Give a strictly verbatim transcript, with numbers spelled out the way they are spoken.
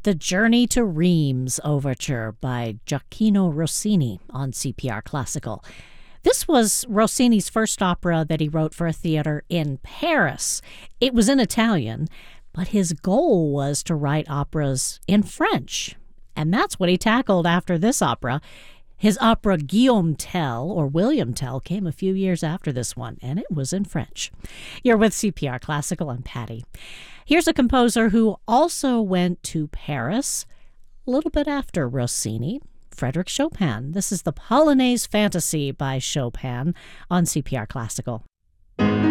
The Journey to Reims Overture by Gioacchino Rossini on C P R Classical. This was Rossini's first opera that he wrote for a theater in Paris. It was in Italian, but his goal was to write operas in French. And that's what he tackled after this opera. His opera Guillaume Tell, or William Tell, came a few years after this one, and it was in French. You're with C P R Classical. I'm Patty. Here's a composer who also went to Paris a little bit after Rossini, Frédéric Chopin. This is the Polonaise Fantasy by Chopin on C P R Classical.